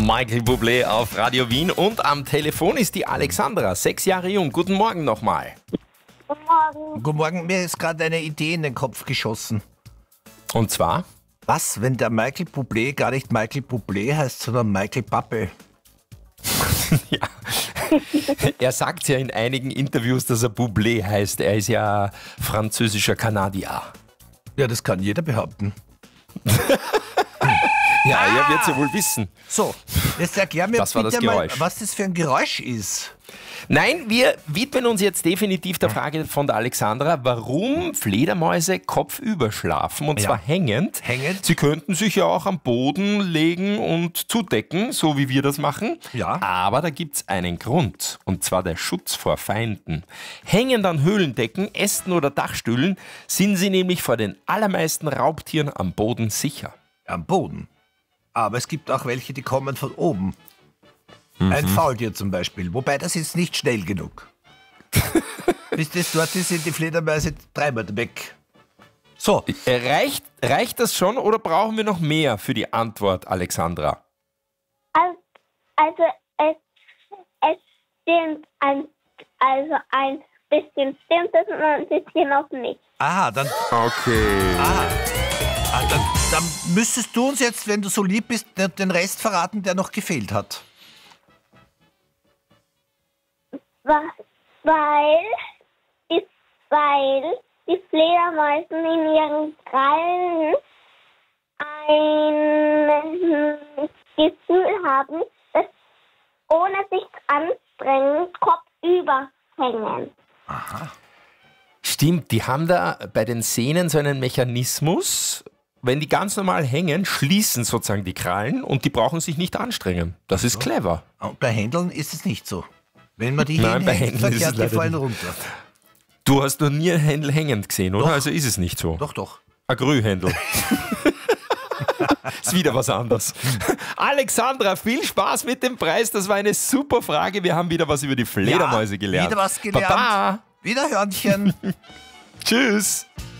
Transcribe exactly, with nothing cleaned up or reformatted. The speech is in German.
Michael Bublé auf Radio Wien und am Telefon ist die Alexandra, sechs Jahre jung. Guten Morgen nochmal. Guten Morgen. Guten Morgen, mir ist gerade eine Idee in den Kopf geschossen. Und zwar? Was, wenn der Michael Bublé gar nicht Michael Bublé heißt, sondern Michael Pappe? Ja. Er sagt ja in einigen Interviews, dass er Bublé heißt. Er ist ja französischer Kanadier. Ja, das kann jeder behaupten. Ja, er wird es ja wohl wissen. So, jetzt erklär mir Das war bitte das mal, Geräusch. was das für ein Geräusch ist. Nein, wir widmen uns jetzt definitiv der Frage von der Alexandra, warum Fledermäuse kopfüber schlafen, und Ja. zwar hängend. Hängend? Sie könnten sich ja auch am Boden legen und zudecken, so wie wir das machen. Ja. Aber da gibt es einen Grund, und zwar der Schutz vor Feinden. Hängend an Höhlendecken, Ästen oder Dachstühlen sind sie nämlich vor den allermeisten Raubtieren am Boden sicher. Am Boden. Aber es gibt auch welche, die kommen von oben. Ein Faultier zum Beispiel. Wobei, das ist nicht schnell genug. Bis das dort ist, sind die Fledermäuse dreimal weg. So, Äh, Reicht, reicht das schon oder brauchen wir noch mehr für die Antwort, Alexandra? Al- Also es, es stimmt ein, also ein bisschen stimmt es und ein bisschen auch nicht. aha, dann, Okay. ah, dann, dann müsstest du uns jetzt, wenn du so lieb bist, den Rest verraten, der noch gefehlt hat. Wa- Weil, die, weil die Fledermäusen in ihren Krallen ein Gefühl haben, dass ohne sich anstrengen kopfüber hängen. Stimmt, die haben da bei den Sehnen so einen Mechanismus. Wenn die ganz normal hängen, schließen sozusagen die Krallen und die brauchen sich nicht anstrengen. Das ist clever. Und bei Händeln ist es nicht so. Wenn man die Nein, bei hinhängt, Händeln ist es verkehrt, die leider fallen nicht. runter. Du hast noch nie ein Händel hängend gesehen, oder? Doch. Also ist es nicht so. Doch, doch. Ein Grühhändel. Ist wieder was anderes. Alexandra, viel Spaß mit dem Preis. Das war eine super Frage. Wir haben wieder was über die Fledermäuse Ja, gelernt. wieder was gelernt. Baba. Wiederhörnchen. Tschüss.